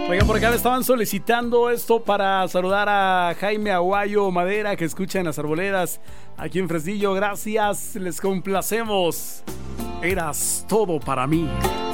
Oigan, por acá me estaban solicitando esto para saludar a Jaime Aguayo Madera, que escucha en Las Arboledas, aquí en Fresnillo. Gracias, les complacemos. Eras todo para mí.